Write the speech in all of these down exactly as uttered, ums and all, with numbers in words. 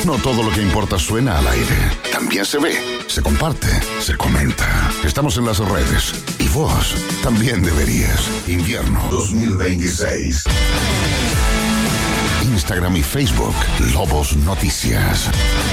No todo lo que importa suena al aire. También se ve, se comparte, se comenta. Estamos en las redes. Y vos también deberías. Invierno dos mil veintiséis. Instagram y Facebook. Lobos Noticias.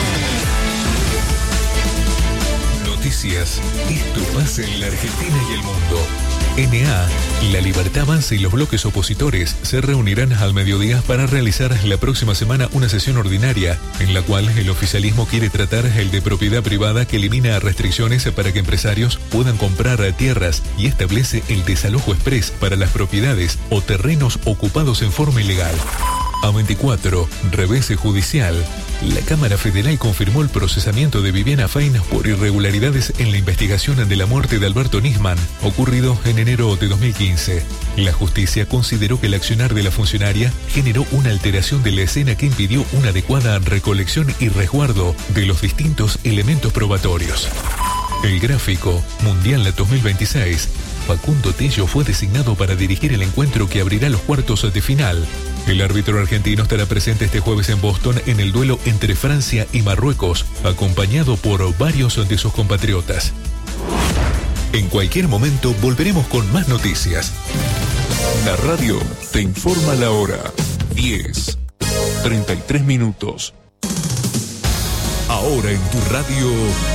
Noticias. Esto pasa en la Argentina y el mundo. N A, La Libertad Avanza y los bloques opositores se reunirán al mediodía para realizar la próxima semana una sesión ordinaria en la cual el oficialismo quiere tratar el de propiedad privada que elimina restricciones para que empresarios puedan comprar tierras y establece el desalojo exprés para las propiedades o terrenos ocupados en forma ilegal. A veinticuatro, revés judicial. La Cámara Federal confirmó el procesamiento de Viviana Fein por irregularidades en la investigación de la muerte de Alberto Nisman, ocurrido en enero de dos mil quince. La justicia consideró que el accionar de la funcionaria generó una alteración de la escena que impidió una adecuada recolección y resguardo de los distintos elementos probatorios. El gráfico Mundial dos mil veintiséis. Facundo Tello fue designado para dirigir el encuentro que abrirá los cuartos de final. El árbitro argentino estará presente este jueves en Boston en el duelo entre Francia y Marruecos, acompañado por varios de sus compatriotas. En cualquier momento volveremos con más noticias. La radio te informa la hora. diez, treinta y tres minutos. Ahora en tu radio,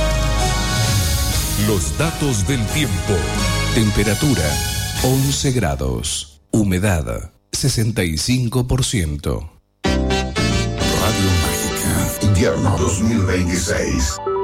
los datos del tiempo. Temperatura, once grados. Humedad, sesenta y cinco por ciento. Radio Mágica. Invierno dos mil veintiséis.